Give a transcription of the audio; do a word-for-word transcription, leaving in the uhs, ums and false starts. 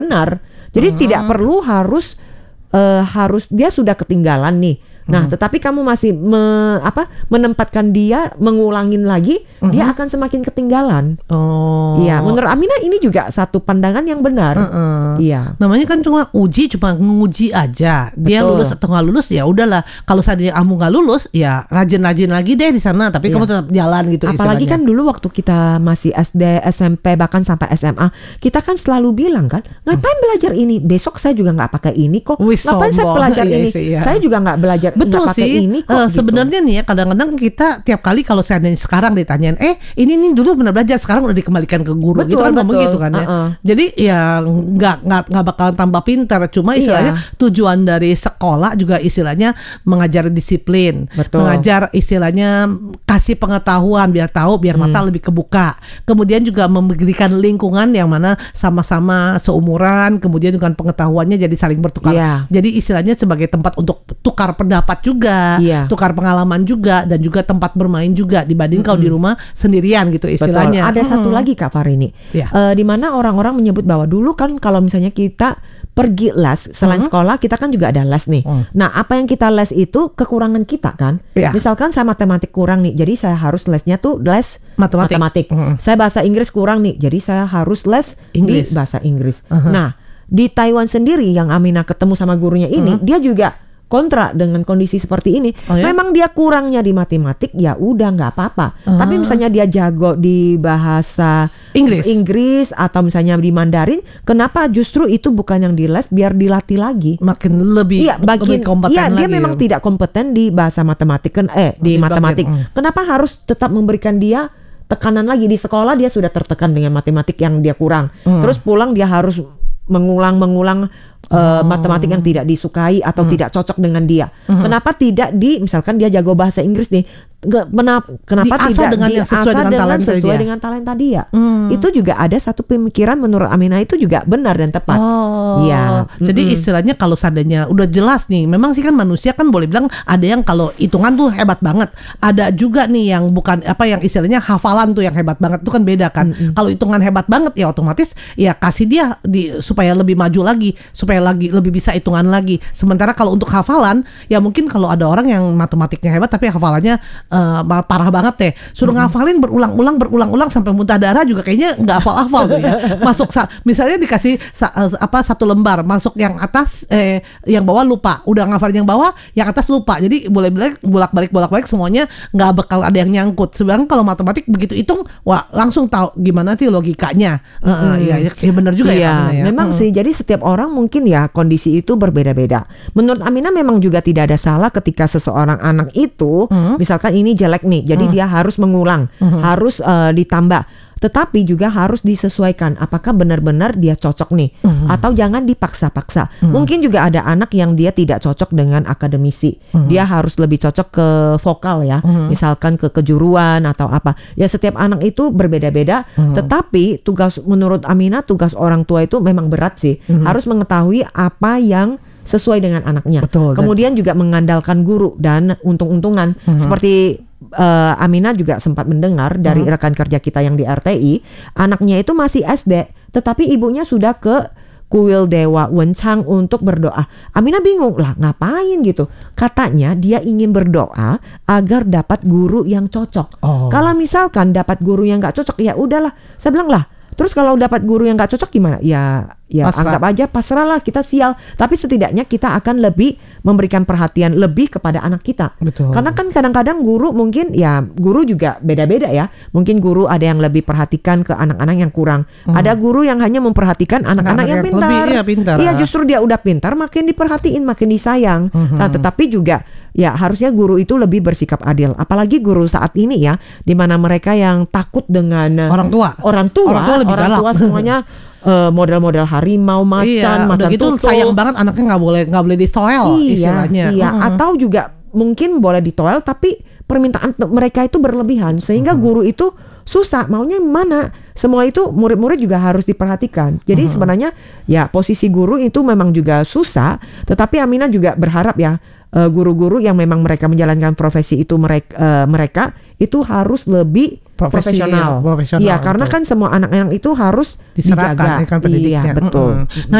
benar. Jadi hmm. tidak perlu harus uh, harus dia sudah ketinggalan nih. Nah, hmm. tetapi kamu masih me, apa menempatkan dia mengulangin lagi, hmm. dia akan semakin ketinggalan. Oh. Iya, menurut Aminah ini juga satu pandangan yang benar. Uh-uh. Iya. Namanya kan cuma uji, cuma nguji aja. Dia Betul. lulus atau nggak lulus ya udahlah. Kalau seandainya kamu nggak lulus, ya rajin-rajin lagi deh di sana. Tapi iya. kamu tetap jalan gitu. Apalagi istilahnya. Kan dulu waktu kita masih S D, S M P bahkan sampai S M A, kita kan selalu bilang kan, ngapain hmm. belajar ini? Besok saya juga nggak pakai ini kok. Wih, ngapain saya belajar ini? Iya, iya. Saya juga nggak belajar. Betul sih. Ini kok, uh, gitu. Sebenarnya nih ya kadang-kadang kita tiap kali kalau seandainya sekarang ditanyain, eh ini nih dulu benar belajar, sekarang udah dikembalikan ke guru. Betul, gitu kan ngomong gitu kan ya. Uh-uh. Jadi ya nggak nggak nggak bakal tambah pintar. Cuma istilahnya iya. tujuan dari sekolah juga istilahnya mengajar disiplin, Betul. mengajar istilahnya kasih pengetahuan biar tahu, biar hmm. mata lebih kebuka. Kemudian juga memberikan lingkungan yang mana sama-sama seumuran. Kemudian juga pengetahuannya jadi saling bertukar. Yeah. Jadi istilahnya sebagai tempat untuk tukar pendapat juga, iya. tukar pengalaman juga, dan juga tempat bermain juga dibanding mm-hmm. kalau di rumah sendirian gitu istilahnya. Betul. Ada hmm. satu lagi Kak Farini, yeah. uh, di mana orang-orang menyebut bahwa dulu kan kalau misalnya kita pergi les selain mm-hmm. sekolah, kita kan juga ada les nih. Mm. Nah, apa yang kita les itu kekurangan kita kan. Yeah. Misalkan saya matematik kurang nih, jadi saya harus lesnya tuh les matematik. matematik. Mm-hmm. Saya bahasa Inggris kurang nih, jadi saya harus les Inggris. Di bahasa Inggris. Uh-huh. Nah, di Taiwan sendiri yang Aminah ketemu sama gurunya ini, uh-huh. dia juga kontra dengan kondisi seperti ini. Oh, ya? Memang dia kurangnya di matematik, ya udah nggak apa-apa. Uh. Tapi misalnya dia jago di bahasa Inggris. Inggris atau misalnya di Mandarin, kenapa justru itu bukan yang di les, biar dilatih lagi? Makin lebih, iya, bagian, lebih kompeten iya, lagi. Dia memang ya. tidak kompeten di bahasa matematik kan, eh di, di matematik. Bagian, mm. Kenapa harus tetap memberikan dia tekanan lagi? Di sekolah dia sudah tertekan dengan matematik yang dia kurang. Mm. Terus pulang dia harus mengulang-mengulang Uh, oh. matematik yang tidak disukai atau hmm. tidak cocok dengan dia. Hmm. Kenapa tidak di misalkan dia jago bahasa Inggris nih, kenapa kenapa diasah tidak dengan diasah sesuai dengan dengan talenta sesuai dia. dengan talenta dia. Hmm. Itu juga ada satu pemikiran menurut Aminah itu juga benar dan tepat. Oh. Ya. Jadi mm-mm. istilahnya kalau seandainya udah jelas nih, memang sih kan manusia kan boleh bilang ada yang kalau hitungan tuh hebat banget. Ada juga nih yang bukan apa yang istilahnya hafalan tuh yang hebat banget, itu kan beda kan. Mm-mm. Kalau hitungan hebat banget ya otomatis ya kasih dia di, supaya lebih maju lagi, supaya lagi lebih bisa hitungan lagi. Sementara kalau untuk hafalan ya mungkin kalau ada orang yang matematiknya hebat tapi hafalannya uh, parah banget deh, suruh mm-hmm. ngafalin berulang-ulang berulang-ulang sampai muntah darah juga kayaknya nggak hafal-hafal tuh ya. Masuk sa- misalnya dikasih sa- apa satu lembar, masuk yang atas eh yang bawah lupa, udah ngafalin yang bawah, yang atas lupa. Jadi boleh-boleh bolak-balik bolak-balik semuanya nggak bakal ada yang nyangkut. Sebenarnya kalau matematik begitu hitung, wah langsung tahu gimana sih logikanya. Uh, mm. Iya, ya benar juga iya, ya. ya. Memang hmm. sih. Jadi setiap orang mungkin ya kondisi itu berbeda-beda. Menurut Aminah memang juga tidak ada salah ketika seseorang anak itu hmm. misalkan ini jelek nih, jadi hmm. dia harus mengulang, hmm. harus uh, ditambah. Tetapi juga harus disesuaikan apakah benar-benar dia cocok nih, hmm. atau jangan dipaksa-paksa. Hmm. Mungkin juga ada anak yang dia tidak cocok dengan akademisi, hmm. dia harus lebih cocok ke vokal ya, hmm. misalkan ke kejuruan atau apa. Ya setiap anak itu berbeda-beda. Hmm. Tetapi tugas menurut Aminah, tugas orang tua itu memang berat sih, hmm. harus mengetahui apa yang sesuai dengan anaknya. Betul, kemudian dan juga mengandalkan guru dan untung-untungan. Hmm. Seperti uh, Aminah juga sempat mendengar dari hmm. rekan kerja kita yang di R T I, anaknya itu masih S D, tetapi ibunya sudah ke kuil dewa Wencang untuk berdoa. Aminah bingung lah, ngapain gitu? Katanya dia ingin berdoa agar dapat guru yang cocok. Oh. Kalau misalkan dapat guru yang nggak cocok, ya udahlah. Saya bilang lah, terus kalau dapat guru yang nggak cocok gimana? Ya, ya pasrah. Anggap aja pasrah lah, kita sial. Tapi setidaknya kita akan lebih memberikan perhatian lebih kepada anak kita. Betul. Karena kan kadang-kadang guru mungkin ya guru juga beda-beda ya. Mungkin guru ada yang lebih perhatikan ke anak-anak yang kurang. Hmm. Ada guru yang hanya memperhatikan anak-anak, anak yang pintar. Lebih, iya, pintar. Iya, justru dia udah pintar makin diperhatiin, makin disayang. Hmm. Nah, tetapi juga ya harusnya guru itu lebih bersikap adil. Apalagi guru saat ini ya, di mana mereka yang takut dengan orang tua. Orang tua, orang tua, lebih orang tua semuanya Uh, model-model harimau, macan, iya, macan gitu tutul. Sayang banget anaknya nggak boleh nggak boleh ditoel iya, istilahnya. Iya, uh-huh. Atau juga mungkin boleh ditoel tapi permintaan mereka itu berlebihan sehingga uh-huh. guru itu susah maunya mana. Semua itu murid-murid juga harus diperhatikan. Jadi uh-huh. sebenarnya ya posisi guru itu memang juga susah. Tetapi Aminah juga berharap ya uh, guru-guru yang memang mereka menjalankan profesi itu mereka uh, mereka itu harus lebih Profesi, profesional. ya, profesional Iya, karena betul. kan semua anak-anak itu harus Diserahkan, dijaga. ya kan, pendidiknya. Iya, betul. Mm-hmm. Nah,